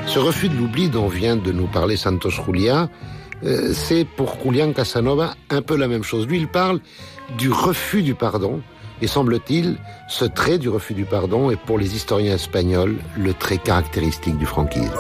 Ce refus de l'oubli dont vient de nous parler Santos Juliá, c'est pour Julián Casanova un peu la même chose. Lui, il parle du refus du pardon, et semble-t-il, ce trait du refus du pardon est pour les historiens espagnols le trait caractéristique du franquisme.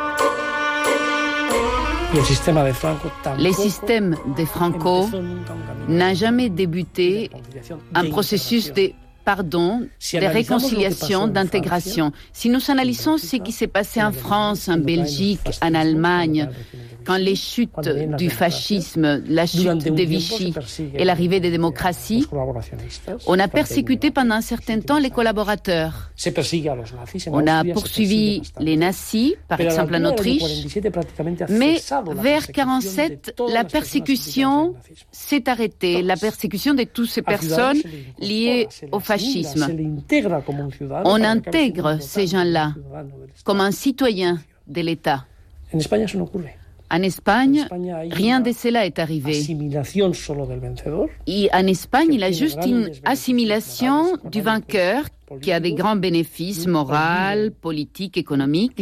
Le système de Franco n'a jamais débuté un processus de pardon, de réconciliation, d'intégration. Si nous analysons ce qui s'est passé en France, en Belgique, en Allemagne, quand les chutes du fascisme, la chute de Vichy et l'arrivée des démocraties, on a persécuté pendant un certain temps les collaborateurs. On a poursuivi les nazis, par exemple en Autriche, mais vers 1947, la persécution s'est arrêtée, la persécution de toutes ces personnes liées au fascisme. On intègre ces gens-là comme un citoyen de l'État. En Espagne, rien de cela est arrivé. Et en Espagne, il y a juste une assimilation du vainqueur qui a des grands bénéfices moraux, politiques, économiques.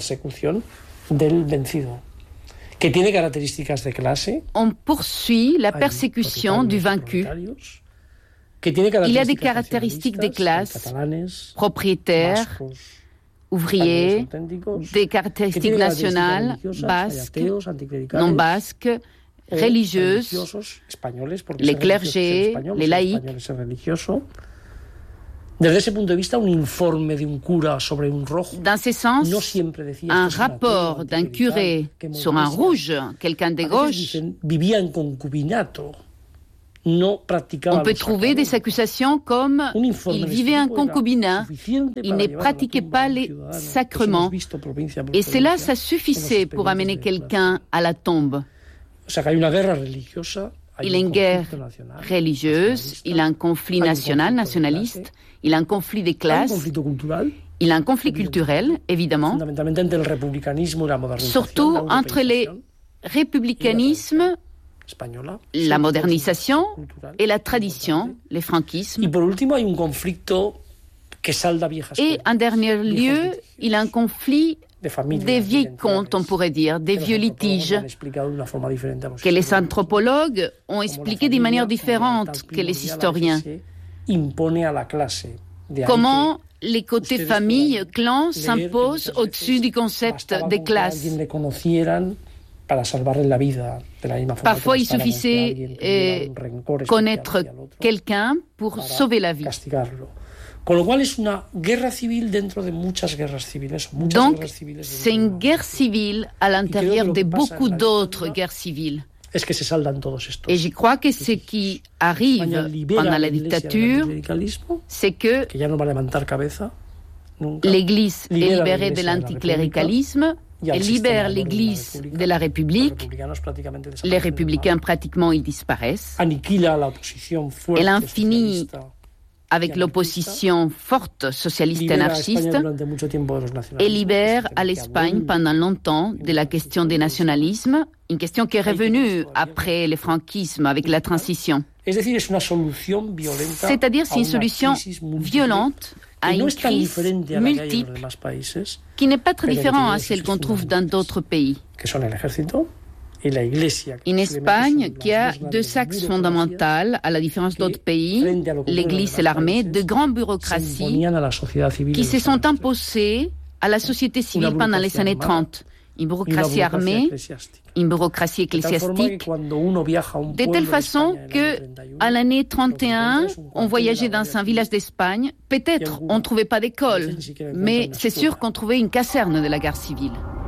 On poursuit la persécution du vaincu. Il y a des caractéristiques des classes, propriétaires, ouvriers, des caractéristiques nationales, basques, non basques, religieuses, les clergés, les laïcs. Dans ce sens, un rapport d'un curé sur un rouge, quelqu'un de gauche, on peut trouver des accusations comme il vivait en concubinat, il ne pratiquait pas les sacrements. Et cela, ça suffisait pour amener quelqu'un à la tombe. Il y a une guerre religieuse, il y a un conflit nationaliste, il y a un conflit des classes, il y a un conflit culturel, évidemment, surtout entre les républicanismes, la modernisation et la tradition, le franquisme. Et en dernier lieu, il y a un conflit des vieilles comptes, on pourrait dire, des vieux litiges que les anthropologues ont expliqué d'une manière différente que les historiens. Comment les côtés famille, clan s'imposent au-dessus du concept de classe. Parfois, il suffisait connaître quelqu'un pour sauver la vie. Donc, c'est une guerre civile à l'intérieur de beaucoup d'autres guerres civiles. Et je crois que ce qui arrive pendant la dictature, c'est que l'Église est libérée de l'anticléricalisme, elle libère l'Église de la République, les républicains pratiquement ils disparaissent, elle en finit avec l'opposition forte socialiste et anarchiste et libère à l'Espagne pendant longtemps de la question des nationalismes, une question qui est revenue après le franquisme avec la transition. C'est-à-dire c'est une solution violente à une crise multiple qui n'est pas très différente à celle qu'on trouve dans d'autres pays. Une Espagne qui a deux axes fondamentaux, à la différence d'autres pays, l'Église et l'armée, de grandes bureaucraties qui se sont imposées à la société civile pendant les années 30. Une bureaucratie armée, une bureaucratie ecclésiastique, de telle façon qu'à l'année 31, on voyageait dans un village d'Espagne. Peut-être on ne trouvait pas d'école, mais c'est sûr qu'on trouvait une caserne de la guerre civile.